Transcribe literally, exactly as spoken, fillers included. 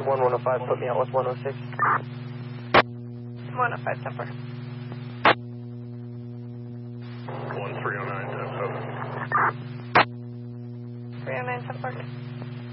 one one oh five, put me out with one oh six. one oh five, ten four. one three oh nine, ten four. three oh nine, ten four.